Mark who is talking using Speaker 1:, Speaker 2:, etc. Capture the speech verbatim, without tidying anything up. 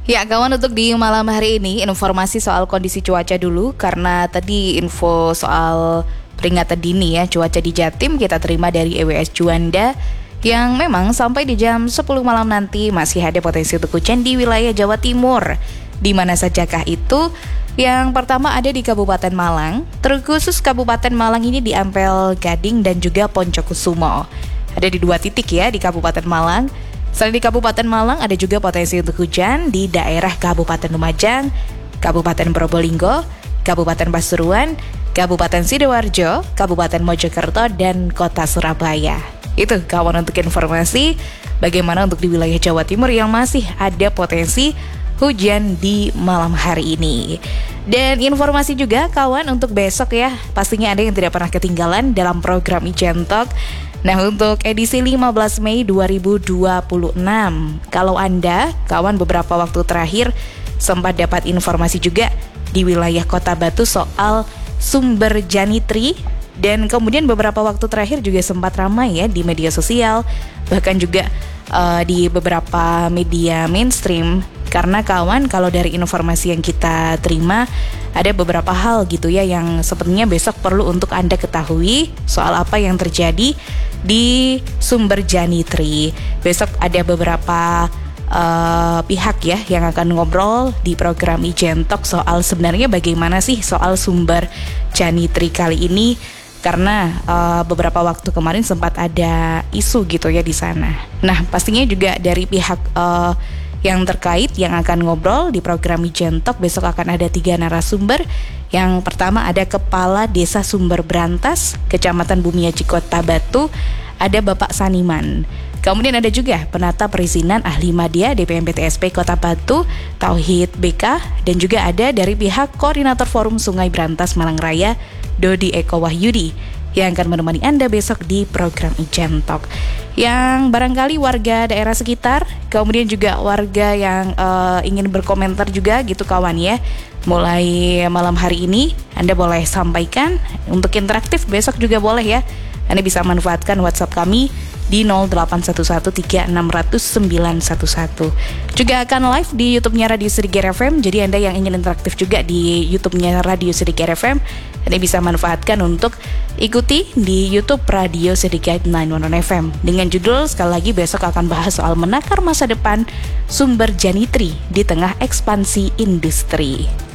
Speaker 1: Ya kawan, untuk di malam hari ini informasi soal kondisi cuaca dulu. Karena tadi info soal peringatan dini ya cuaca di Jatim kita terima dari E W S Juanda, yang memang sampai di jam sepuluh malam nanti masih ada potensi untuk hujan di wilayah Jawa Timur. Di mana sajakah itu? Yang pertama ada di Kabupaten Malang, terkhusus Kabupaten Malang ini di Ampel Gading dan juga Poncokusumo. Ada di dua titik ya di Kabupaten Malang. Selain di Kabupaten Malang, ada juga potensi untuk hujan di daerah Kabupaten Lumajang, Kabupaten Probolinggo, Kabupaten Pasuruan, Kabupaten Sidoarjo, Kabupaten Mojokerto, dan Kota Surabaya. Itu kawan untuk informasi bagaimana untuk di wilayah Jawa Timur yang masih ada potensi hujan di malam hari ini. Dan informasi juga kawan untuk besok ya, pastinya ada yang tidak pernah ketinggalan dalam program Ijen Talk. Nah, untuk edisi lima belas Mei dua ribu dua puluh enam, kalau Anda, kawan, beberapa waktu terakhir sempat dapat informasi juga di wilayah Kota Batu soal sumber janitri, dan kemudian beberapa waktu terakhir juga sempat ramai ya di media sosial, bahkan juga uh, di beberapa media mainstream. Karena kawan, kalau dari informasi yang kita terima, ada beberapa hal gitu ya yang sepertinya besok perlu untuk Anda ketahui soal apa yang terjadi di sumber janitri. Besok ada beberapa uh, pihak ya yang akan ngobrol di program Ijen Talk soal sebenarnya bagaimana sih soal sumber janitri kali ini. Karena uh, beberapa waktu kemarin sempat ada isu gitu ya di sana. Nah, pastinya juga dari pihak uh, yang terkait yang akan ngobrol di program Ijen Talk besok akan ada tiga narasumber. Yang pertama ada Kepala Desa Sumber Brantas, Kecamatan Bumiaji, Kota Batu, ada Bapak Saniman. Kemudian ada juga penata perizinan ahli media D P M P T S P Kota Batu, Tauhid B K, dan juga ada dari pihak Koordinator Forum Sungai Brantas Malang Raya, Dodi Eko Wahyudi, yang akan menemani Anda besok di program Ijen Talk. Yang barangkali warga daerah sekitar, kemudian juga warga yang uh, ingin berkomentar juga gitu kawan ya, mulai malam hari ini Anda boleh sampaikan. Untuk interaktif besok juga boleh ya, Anda bisa manfaatkan WhatsApp kami di nol delapan satu satu tiga enam nol nol sembilan satu satu. Juga akan live di YouTube-nya Radio Sedikit F M. Jadi Anda yang ingin interaktif juga di YouTube-nya Radio Sedikit F M, Anda bisa manfaatkan untuk ikuti di YouTube Radio Sedikit sembilan satu satu F M. Dengan judul sekali lagi besok akan bahas soal menakar masa depan sumber janitri di tengah ekspansi industri.